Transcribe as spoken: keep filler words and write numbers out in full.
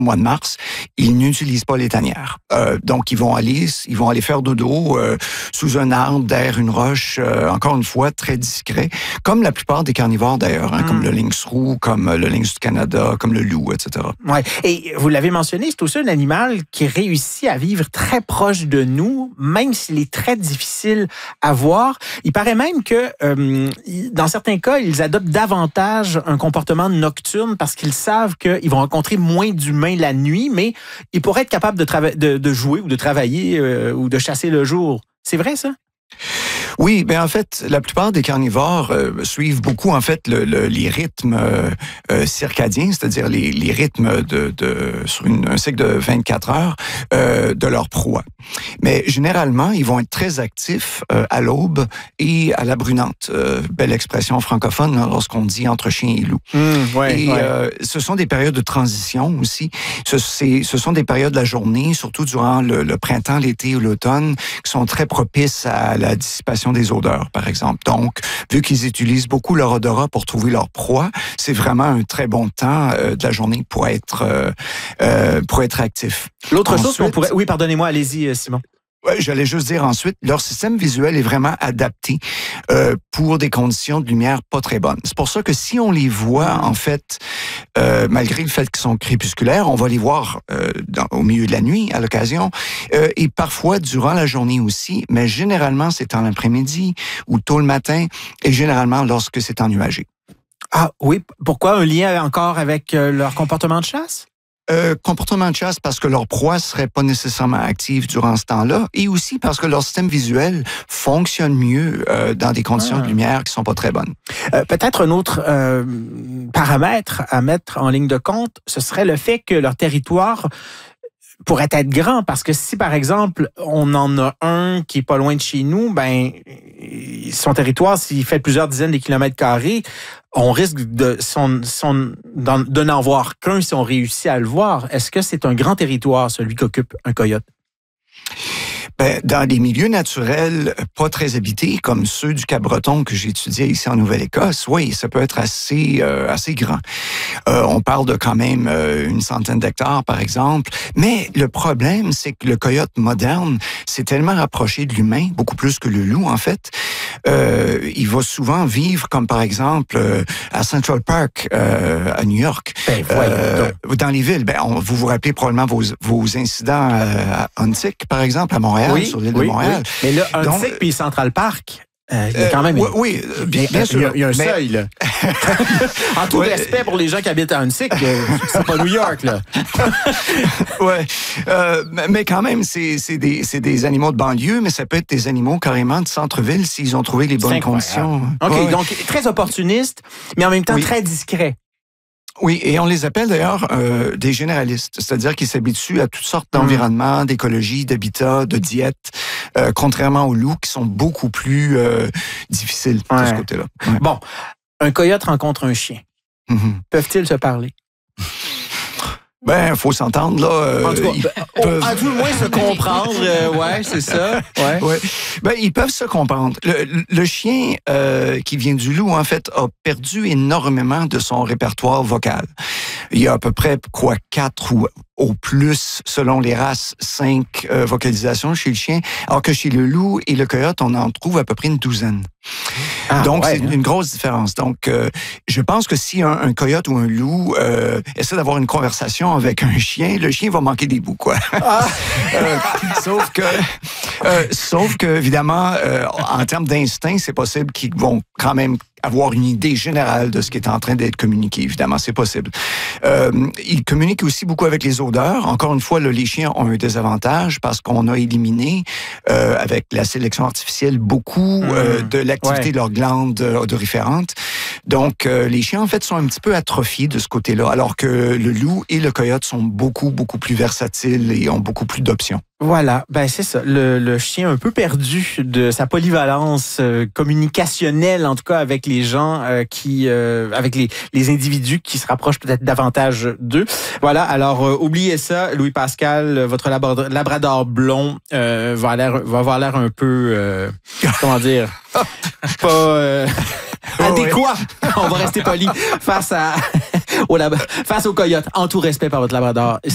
mois de mars, ils n'utilisent pas les tanières. Euh, donc, ils vont aller, ils vont aller faire dodo euh, sous un arbre, derrière une roche, euh, encore une fois, très discret, comme la plupart des carnivores d'ailleurs, hein, mmh. comme le lynx roux, comme le lynx du Canada, comme le loup, et cetera. Ouais. Et vous l'avez mentionné, c'est aussi un animal qui réussit à vivre très proche de nous, même s'il est très difficile à voir. Il paraît même que, euh, dans certains cas, ils adoptent davantage un comportement nocturne parce qu'ils savent qu'ils vont rencontrer moins d'humains la nuit, mais ils pourraient être capables de, trava- de, de jouer ou de travailler euh, ou de chasser le jour. C'est vrai, ça? Oui, ben en fait, la plupart des carnivores euh, suivent beaucoup en fait le, le, les rythmes euh, circadiens, c'est-à-dire les, les rythmes de, de sur une, un cycle de vingt-quatre heures euh, de leur proie. Mais généralement, ils vont être très actifs euh, à l'aube et à la brunante. Euh, belle expression francophone là, lorsqu'on dit entre chien et loup. Mmh, ouais, et ouais. Euh, ce sont des périodes de transition aussi. Ce, c'est, ce sont des périodes de la journée, surtout durant le, le printemps, l'été ou l'automne, qui sont très propices à la dissipation des odeurs, par exemple. Donc, vu qu'ils utilisent beaucoup leur odorat pour trouver leur proie, c'est vraiment un très bon temps euh, de la journée pour être euh, euh, pour être actif. L'autre Ensuite, chose qu'on pourrait... Oui, pardonnez-moi, allez-y, Simon. Ouais, j'allais juste dire ensuite, leur système visuel est vraiment adapté euh, pour des conditions de lumière pas très bonnes. C'est pour ça que si on les voit, en fait, euh, malgré le fait qu'ils sont crépusculaires, on va les voir euh, dans, au milieu de la nuit, à l'occasion, euh, et parfois durant la journée aussi, mais généralement, c'est en l'après-midi ou tôt le matin, et généralement lorsque c'est ennuagé. Ah oui, pourquoi? Un lien encore avec euh, leur comportement de chasse? Euh, comportement de chasse parce que leur proie serait pas nécessairement active durant ce temps-là et aussi parce que leur système visuel fonctionne mieux euh, dans des conditions ah. de lumière qui sont pas très bonnes. Euh, peut-être un autre euh, paramètre à mettre en ligne de compte, ce serait le fait que leur territoire pourrait être grand, parce que si, par exemple, on en a un qui est pas loin de chez nous, ben son territoire, s'il fait plusieurs dizaines de kilomètres carrés, on risque de, son, son, de n'en voir qu'un si on réussit à le voir. Est-ce que c'est un grand territoire, celui qu'occupe un coyote? Ben, dans des milieux naturels pas très habités, comme ceux du Cap-Breton que j'ai étudié ici en Nouvelle-Écosse, oui, ça peut être assez euh, assez grand. Euh, on parle de quand même euh, une centaine d'hectares, par exemple. Mais le problème, c'est que le coyote moderne s'est tellement rapproché de l'humain, beaucoup plus que le loup, en fait. Euh, il va souvent vivre, comme par exemple euh, à Central Park, euh, à New York. Ben, euh, dans les villes. Ben, on, vous vous rappelez probablement vos, vos incidents à Huntsic, par exemple, à Montréal. Oui, sur l'île oui, de Montréal. Oui. Mais là, Huntsic puis Central Park, euh, il y a quand même... Euh, oui, oui, bien, bien sûr. Il y a, il y a un mais... seuil, là. En tout ouais. respect pour les gens qui habitent à Huntsic, c'est pas New York, là. Oui, euh, mais quand même, c'est, c'est, des, c'est des animaux de banlieue, mais ça peut être des animaux carrément de centre-ville s'ils ont trouvé les bonnes conditions. OK, ouais. donc très opportunistes, mais en même temps oui. très discrets. Oui, et on les appelle d'ailleurs euh, des généralistes, c'est-à-dire qu'ils s'habituent à toutes sortes d'environnements, d'écologie, d'habitat, de diète, euh, contrairement aux loups qui sont beaucoup plus euh, difficiles ouais. de ce côté-là. Ouais. Bon, un coyote rencontre un chien. Mm-hmm. Peuvent-ils se parler? Ben, faut s'entendre, là. Euh, en tout cas, ils ben, peuvent... à tout le moins se comprendre, euh, ouais, c'est ça. Ouais. ouais. Ben, ils peuvent se comprendre. Le, le chien euh, qui vient du loup, en fait, a perdu énormément de son répertoire vocal. Il y a à peu près, quoi, quatre ou au plus, selon les races, cinq euh, vocalisations chez le chien, alors que chez le loup et le coyote, on en trouve à peu près une douzaine. Ah, Donc, ouais, c'est hein? une grosse différence. Donc, euh, je pense que si un, un coyote ou un loup euh, essaie d'avoir une conversation avec un chien, le chien va manquer des bouts, quoi. Ah. euh, sauf que, euh, sauf que, évidemment, euh, en termes d'instinct, c'est possible qu'ils vont quand même avoir une idée générale de ce qui est en train d'être communiqué. Évidemment, c'est possible. Euh, ils communiquent aussi beaucoup avec les odeurs. Encore une fois, là, les chiens ont un désavantage parce qu'on a éliminé, euh, avec la sélection artificielle, beaucoup euh, de l'activité ouais. de leurs glandes odoriférantes. Donc, euh, les chiens, en fait, sont un petit peu atrophiés de ce côté-là, alors que le loup et le coyote sont beaucoup, beaucoup plus versatiles et ont beaucoup plus d'options. Voilà, ben c'est ça. Le, le chien un peu perdu de sa polyvalence euh, communicationnelle, en tout cas avec les gens euh, qui, euh, avec les, les individus qui se rapprochent peut-être davantage d'eux. Voilà. Alors euh, oubliez ça, Louis Pascal, votre labrador, labrador blond euh, va l'air, va avoir l'air un peu, euh, comment dire, pas euh, adéquat. On va rester poli face à au lab, face au coyote. En tout respect par votre labrador.